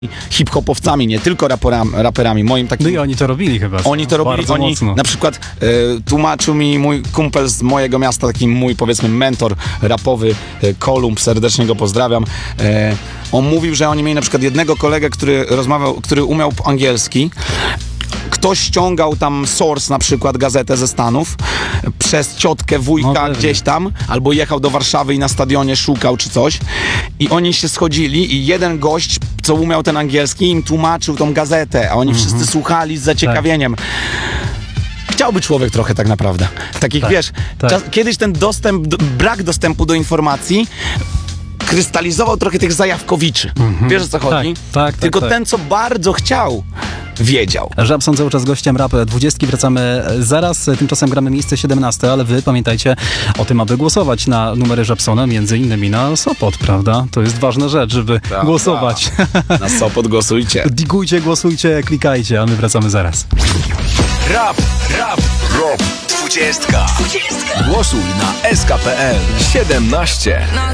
hip-hopowcami, nie tylko raperami, moim takim... No i oni to robili chyba. Oni to robili, bardzo mocno. Na przykład tłumaczył mi mój kumpel z mojego miasta, taki mój, powiedzmy, mentor rapowy, Kolumb, serdecznie go pozdrawiam. On mówił, że oni mieli na przykład jednego kolegę, który umiał angielski. Ktoś ściągał tam Source, na przykład gazetę ze Stanów, przez ciotkę, wujka gdzieś tam, albo jechał do Warszawy i na stadionie szukał czy coś. I oni się schodzili i jeden gość, co umiał ten angielski, im tłumaczył tą gazetę, a oni wszyscy słuchali z zaciekawieniem. Chciałby człowiek trochę tak naprawdę. Takich, wiesz, kiedyś ten brak dostępu do informacji krystalizował trochę tych zajawkowiczy. Wiesz, o co chodzi? Tylko ten, co bardzo chciał, wiedział. Żabson cały czas gościem Rap 20. Wracamy zaraz. Tymczasem gramy miejsce 17, ale wy pamiętajcie o tym, aby głosować na numery Żabsona, między innymi na Sopot, prawda? To jest ważna rzecz, żeby głosować. Na Sopot głosujcie. Digujcie, głosujcie, klikajcie, a my wracamy zaraz. Rap 20. Głosuj na SK.pl 17.